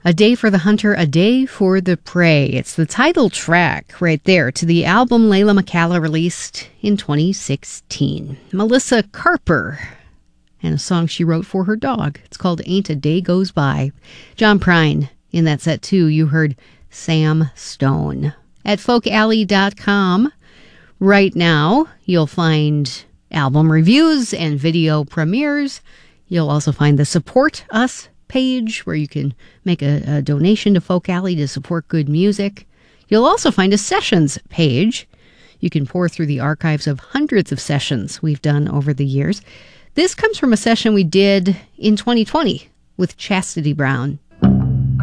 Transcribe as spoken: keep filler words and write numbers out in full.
A Day for the Hunter, A Day for the Prey. It's the title track right there to the album Layla McCalla released in twenty sixteen. Melissa Carper and a song she wrote for her dog. It's called Ain't a Day Goes By. John Prine in that set too. You heard Sam Stone. At folk alley dot com right now, you'll find album reviews and video premieres. You'll also find the Support Us page where you can make a, a donation to Folk Alley to support good music. You'll also find a sessions page. You can pour through the archives of hundreds of sessions we've done over the years. This comes from a session we did in twenty twenty with Chastity Brown.